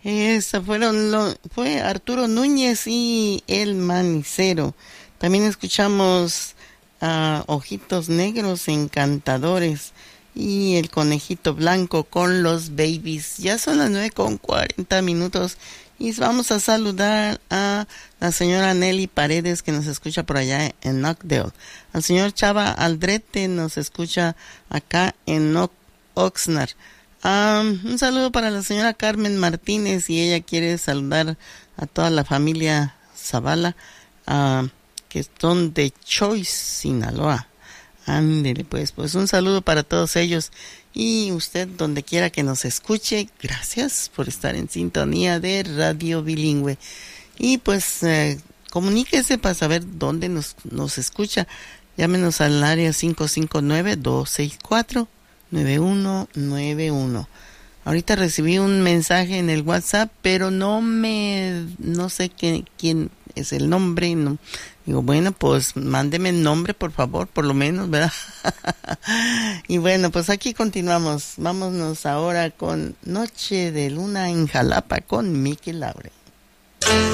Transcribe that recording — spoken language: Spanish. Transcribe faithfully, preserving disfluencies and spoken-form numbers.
Esa fueron lo, fue Arturo Núñez y El Manicero. También escuchamos a Ojitos Negros Encantadores y El Conejito Blanco con Los Babies. Ya son las nueve con cuarenta minutos y vamos a saludar a la señora Nelly Paredes, que nos escucha por allá en Oakdale. Al señor Chava Aldrete, nos escucha acá en o- Oxnard. Um, un saludo para la señora Carmen Martínez, y ella quiere saludar a toda la familia Zavala, uh, que son de Choice, Sinaloa. Ándele, pues, pues un saludo para todos ellos. Y usted, donde quiera que nos escuche, gracias por estar en sintonía de Radio Bilingüe. Y pues, eh, comuníquese para saber dónde nos, nos escucha. Llámenos al área cinco cinco nueve, dos seis cuatro, nueve uno nueve uno. Ahorita recibí un mensaje en el WhatsApp, pero no me, no sé qué, quién es el nombre. No. Digo, bueno, pues mándeme el nombre, por favor, por lo menos, ¿verdad? Y bueno, pues aquí continuamos. Vámonos ahora con Noche de Luna en Jalapa con Miki Laure.